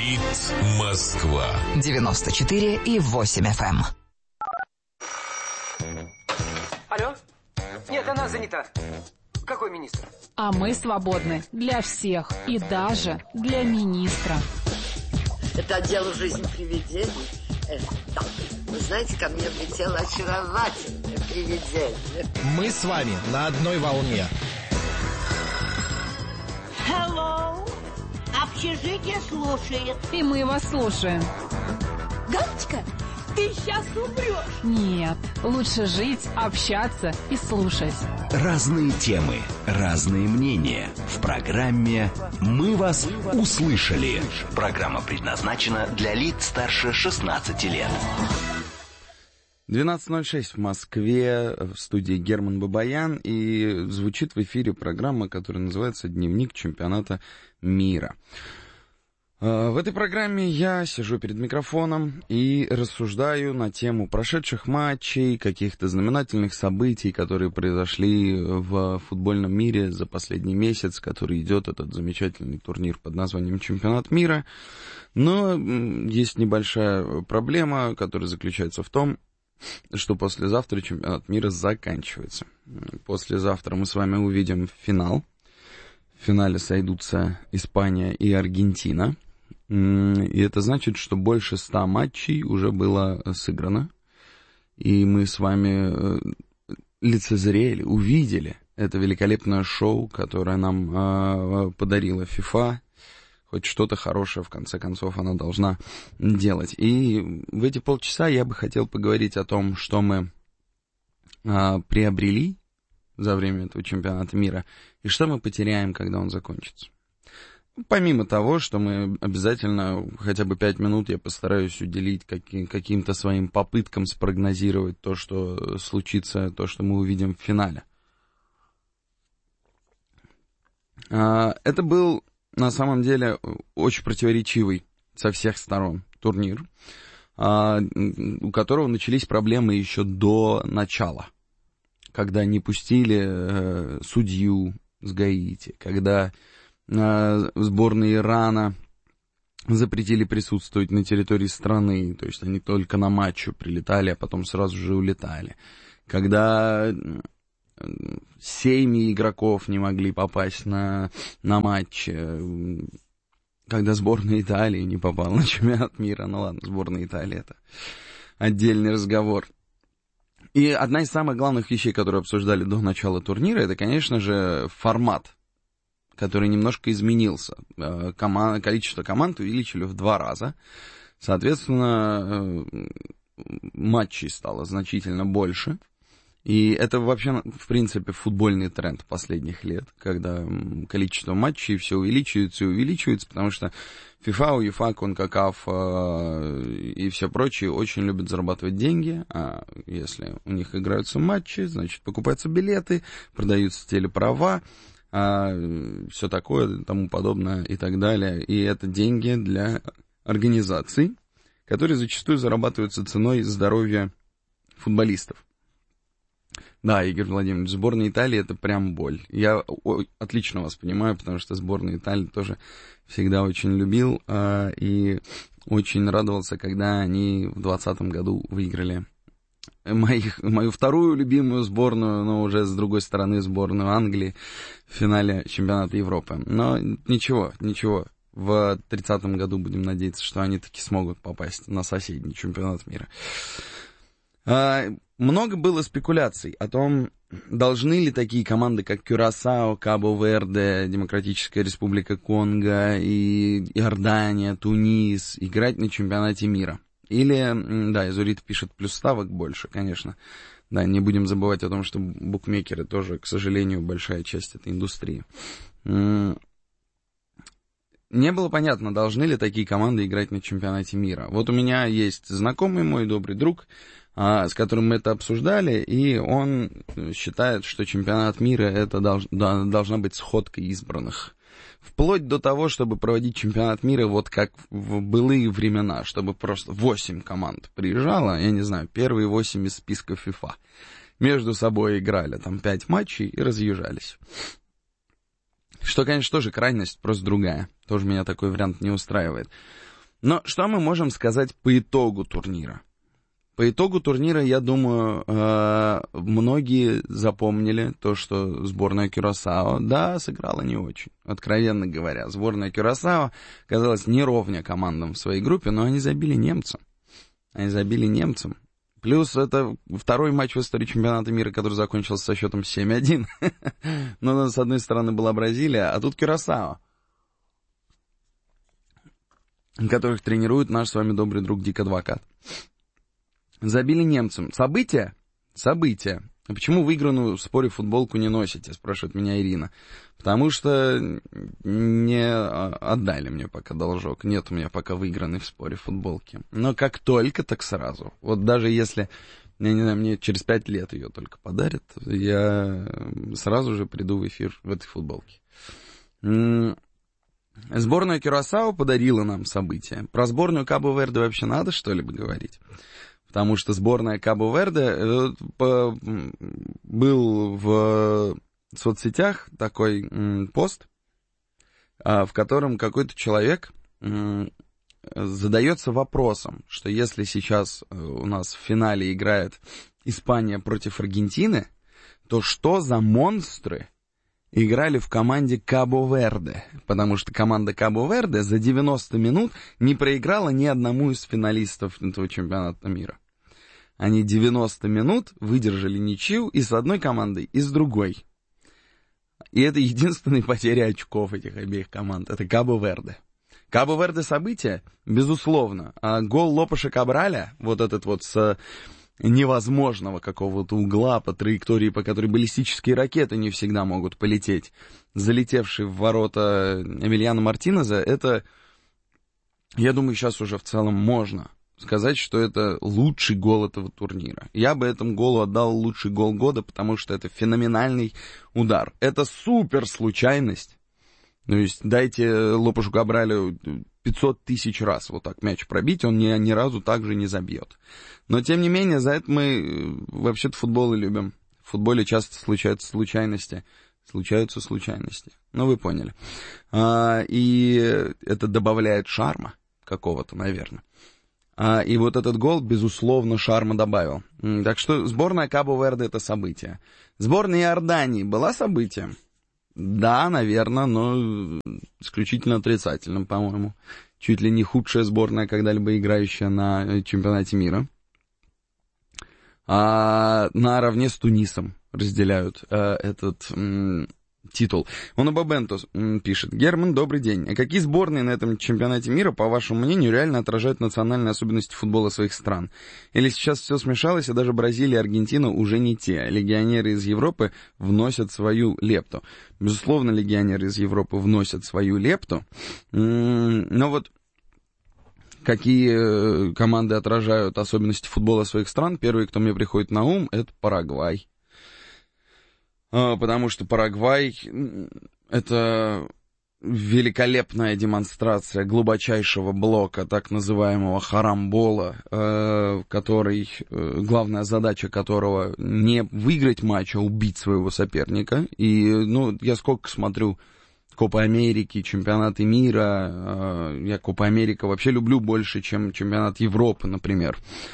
Говорит Москва. 94,8 FM. Алло? Нет, она занята. Какой министр? А мы свободны для всех и даже для министра. Это отдел жизни привидений. Да. Вы знаете, ко мне влетело очаровательное привидение. Мы с вами на одной волне. Hello. Общежитие слушает. И мы вас слушаем. Галочка, ты сейчас умрешь. Нет, лучше жить, общаться и слушать. Разные темы, разные мнения. В программе «Мы вас услышали». Программа предназначена для лиц старше 16 лет. 12:06 в Москве, в студии Герман Бабаян, и звучит в эфире программа, которая называется «Дневник чемпионата мира». В этой программе я сижу перед микрофоном и рассуждаю на тему прошедших матчей, каких-то знаменательных событий, которые произошли в футбольном мире за последний месяц, который идет этот замечательный турнир под названием «Чемпионат мира». Но есть небольшая проблема, которая заключается в том, что послезавтра чемпионат мира заканчивается. Послезавтра мы с вами увидим финал. В финале сойдутся Испания и Аргентина. И это значит, что больше 100 матчей уже было сыграно. И мы с вами лицезрели, увидели это великолепное шоу, которое нам подарила FIFA. Хоть что-то хорошее, в конце концов, она должна делать. И в эти полчаса я бы хотел поговорить о том, что мы приобрели за время этого чемпионата мира, и что мы потеряем, когда он закончится. Помимо того, что мы обязательно хотя бы 5 минут я постараюсь уделить каким-то своим попыткам спрогнозировать то, что случится, то, что мы увидим в финале. Это был, на самом деле, очень противоречивый со всех сторон турнир, у которого начались проблемы еще до начала, когда не пустили судью с Гаити, когда сборной Ирана запретили присутствовать на территории страны, то есть они только на матчу прилетали, а потом сразу же улетали, когда семьи игроков не могли попасть на матч, когда сборная Италии не попала на чемпионат мира. Ну ладно, сборная Италии — это отдельный разговор. И одна из самых главных вещей, которые обсуждали до начала турнира, это, конечно же, формат, который немножко изменился. Количество команд увеличили в 2 раза. Соответственно, матчей стало значительно больше. И это вообще, в принципе, футбольный тренд последних лет, когда количество матчей все увеличивается и увеличивается, потому что FIFA, UEFA, CONCACAF и все прочие очень любят зарабатывать деньги, а если у них играются матчи, значит, покупаются билеты, продаются телеправа, все такое, тому подобное и так далее. И это деньги для организаций, которые зачастую зарабатываются ценой здоровья футболистов. Да, Игорь Владимирович, сборная Италии — это прям боль. Я отлично вас понимаю, потому что сборную Италии тоже всегда очень любил и очень радовался, когда они в 2020 году выиграли мою вторую любимую сборную, но уже с другой стороны сборную Англии в финале чемпионата Европы. Но ничего, в 30 году будем надеяться, что они таки смогут попасть на соседний чемпионат мира. Много было спекуляций о том, должны ли такие команды, как Кюрасао, Кабо-Верде, Демократическая Республика Конго и Иордания, Тунис играть на чемпионате мира. Или, да, Изурит пишет, плюс ставок больше, конечно. Да, не будем забывать о том, что букмекеры тоже, к сожалению, большая часть этой индустрии. Не было понятно, должны ли такие команды играть на чемпионате мира. Вот у меня есть знакомый мой добрый друг, с которым мы это обсуждали, и он считает, что чемпионат мира — это должна быть сходка избранных. Вплоть до того, чтобы проводить чемпионат мира вот как в былые времена, чтобы просто 8 команд приезжало, я не знаю, первые 8 из списка FIFA. Между собой играли там 5 матчей и разъезжались. Что, конечно, тоже крайность, просто другая. Тоже меня такой вариант не устраивает. Но что мы можем сказать по итогу турнира? По итогу турнира, я думаю, многие запомнили то, что сборная Кюрасао, да, сыграла не очень, откровенно говоря. Сборная Кюрасао казалась неровня командам в своей группе, но они забили немцам. Плюс это второй матч в истории чемпионата мира, который закончился со счетом 7-1. Но, с одной стороны, была Бразилия, а тут Кюрасао, которых тренирует наш с вами добрый друг Дик Адвокат. Забили немцам. Событие. А почему выигранную в споре футболку не носите, спрашивает меня Ирина. Потому что не отдали мне пока должок. Нет у меня пока выигранной в споре футболки. Но как только, так сразу. Вот даже если, я не знаю, мне через 5 лет ее только подарят, я сразу же приду в эфир в этой футболке. Сборная Кюрасао подарила нам событие. Про сборную Кабо-Верде вообще надо что-либо говорить? Потому что сборная Кабо-Верде, был в соцсетях такой пост, в котором какой-то человек задается вопросом, что если сейчас у нас в финале играет Испания против Аргентины, то что за монстры играли в команде Кабо-Верде? Потому что команда Кабо-Верде за 90 минут не проиграла ни одному из финалистов этого чемпионата мира. Они 90 минут выдержали ничью и с одной командой, и с другой. И это единственная потеря очков этих обеих команд. Это Кабо-Верде. Кабо-Верде событие, безусловно. А гол Лопеша Кабраля, вот этот вот с невозможного какого-то угла по траектории, по которой баллистические ракеты не всегда могут полететь, залетевший в ворота Эмилиано Мартинеза, это, я думаю, сейчас уже в целом можно сказать, что это лучший гол этого турнира. Я бы этому голу отдал лучший гол года, потому что это феноменальный удар. Это супер случайность. То есть дайте Лопешу Кабралю 500 тысяч раз вот так мяч пробить, он ни разу так же не забьет. Но, тем не менее, за это мы вообще-то футбол и любим. В футболе часто случаются случайности. Ну, вы поняли. И это добавляет шарма какого-то, наверное. И вот этот гол, безусловно, шарма добавил. Так что сборная Кабо-Верде — это событие. Сборная Иордании была событием? Да, наверное, но исключительно отрицательным, по-моему. Чуть ли не худшая сборная, когда-либо играющая на чемпионате мира. Наравне с Тунисом разделяют этот титул. Оноба Бентос пишет: Герман, добрый день. А какие сборные на этом чемпионате мира, по вашему мнению, реально отражают национальные особенности футбола своих стран? Или сейчас все смешалось, и даже Бразилия и Аргентина уже не те? Легионеры из Европы вносят свою лепту. Безусловно, легионеры из Европы вносят свою лепту. Но вот какие команды отражают особенности футбола своих стран? Первый, кто мне приходит на ум, это Парагвай. Потому что Парагвай — это великолепная демонстрация глубочайшего блока, так называемого харамбола, главная задача которого не выиграть матч, а убить своего соперника. И, я сколько смотрю Копа Америки, чемпионаты мира, я Копа Америка вообще люблю больше, чем чемпионат Европы, например.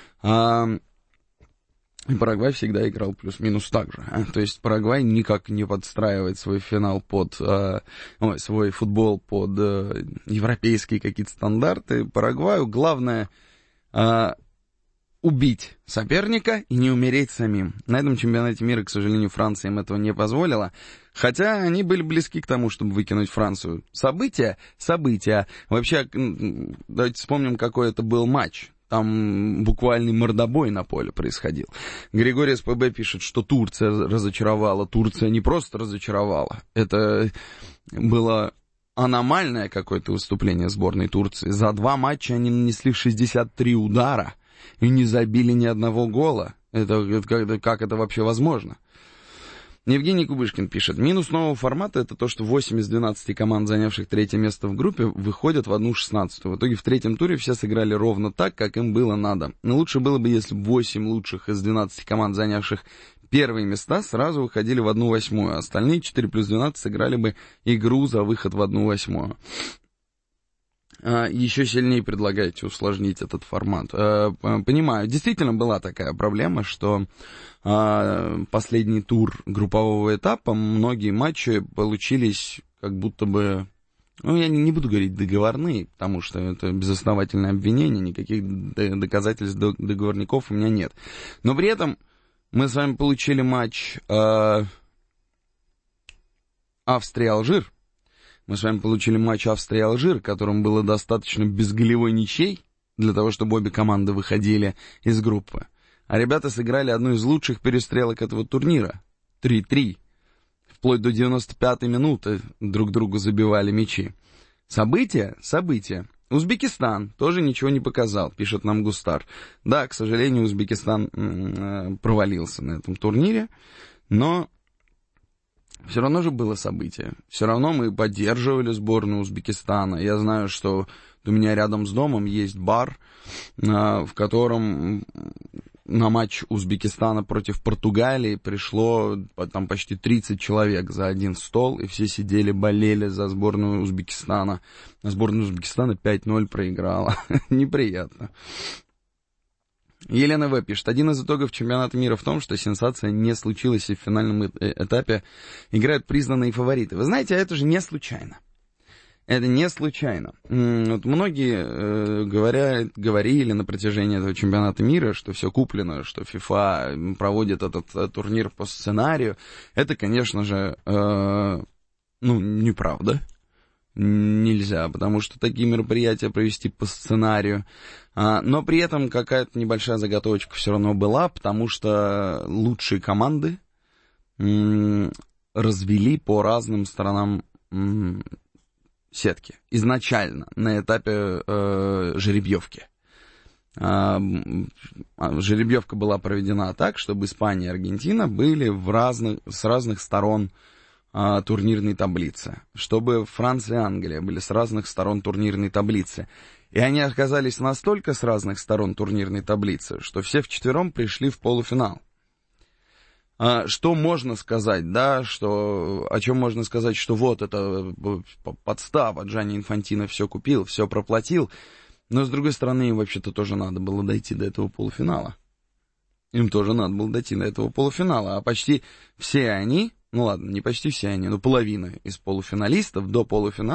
И Парагвай всегда играл плюс-минус так же. То есть Парагвай никак не подстраивает свой финал свой футбол под европейские какие-то стандарты. Парагваю главное убить соперника и не умереть самим. На этом чемпионате мира, к сожалению, Франция им этого не позволила. Хотя они были близки к тому, чтобы выкинуть Францию. События. Вообще, давайте вспомним, какой это был матч. Там буквальный мордобой на поле происходил. Григорий СПБ пишет, что Турция разочаровала. Турция не просто разочаровала. Это было аномальное какое-то выступление сборной Турции. За 2 матча они нанесли 63 удара и не забили ни одного гола. Как это вообще возможно? Евгений Кубышкин пишет: минус нового формата — это то, что 8 из 12 команд, занявших 3-е место в группе, выходят в 1/16. В итоге в 3-м туре все сыграли ровно так, как им было надо. Но лучше было бы, если 8 лучших из 12 команд, занявших 1-е места, сразу выходили в 1/8. Остальные 4+12 сыграли бы игру за выход в 1/8. еще сильнее предлагаете усложнить этот формат. Понимаю, действительно была такая проблема, что последний тур группового этапа, многие матчи получились как будто бы, ну, я не буду говорить договорные, потому что это безосновательное обвинение, никаких доказательств договорников у меня нет. Но при этом мы с вами получили матч Австрия-Алжир. Мы с вами получили матч Австрия-Алжир, которым было достаточно безголевой ничей для того, чтобы обе команды выходили из группы. А ребята сыграли одну из лучших перестрелок этого турнира. 3-3. Вплоть до 95-й минуты друг другу забивали мячи. События. Узбекистан тоже ничего не показал, пишет нам Густар. Да, к сожалению, Узбекистан провалился на этом турнире, но все равно же было событие. Все равно мы поддерживали сборную Узбекистана. Я знаю, что у меня рядом с домом есть бар, в котором на матч Узбекистана против Португалии пришло там почти 30 человек за один стол, и все сидели, болели за сборную Узбекистана. А сборная Узбекистана 5-0 проиграла. Неприятно. Елена В. пишет: один из итогов чемпионата мира в том, что сенсация не случилась, и в финальном этапе играют признанные фавориты. Вы знаете, это же не случайно. Это не случайно. Вот многие говорили на протяжении этого чемпионата мира, что все куплено, что FIFA проводит этот турнир по сценарию. Это, конечно же, неправда. Нельзя, потому что такие мероприятия провести по сценарию. Но при этом какая-то небольшая заготовочка все равно была, потому что лучшие команды развели по разным сторонам сетки. Изначально, на этапе жеребьевки. Жеребьевка была проведена так, чтобы Испания и Аргентина были с разных сторон турнирной таблицы, чтобы Франция и Англия были с разных сторон турнирной таблицы. И они оказались настолько с разных сторон турнирной таблицы, что все вчетвером пришли в полуфинал. Что можно сказать, да, о чем можно сказать, что вот это подстава, Джанни Инфантино все купил, все проплатил, но с другой стороны им вообще-то тоже надо было дойти до этого полуфинала. Им тоже надо было дойти до этого полуфинала, а почти все они, ну ладно, не почти все они, но половина из полуфиналистов до полуфинала